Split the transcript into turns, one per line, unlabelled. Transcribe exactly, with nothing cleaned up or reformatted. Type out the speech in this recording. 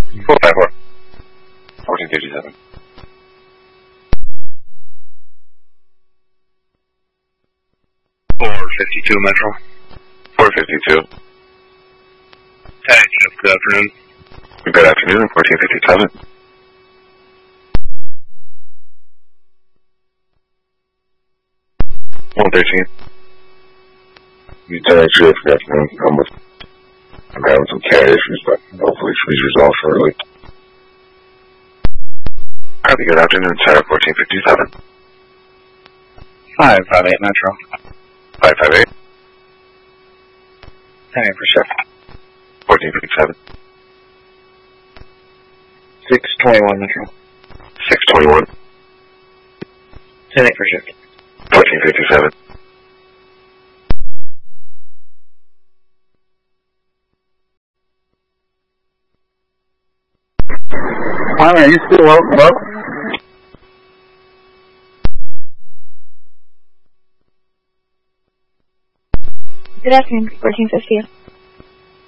four five four. fourteen fifty-seven.
four fifty-two Metro.
four fifty-two.
Hey, Jeff, good afternoon.
Good afternoon, fourteen fifty-seven. one thirteen. Lieutenant Chief, good afternoon. I'm, with, I'm having some cat issues, but hopefully it should be resolved shortly. Copy, good afternoon, Tower fourteen fifty-seven.
five five eight Metro.
five five eight.
ten eight for shift.
fourteen fifty-seven.
six twenty-one Metro.
six twenty-one.
ten eight for shift.
fourteen fifty-seven.
Connor, are you still woke up?
Good afternoon, fourteen fifty.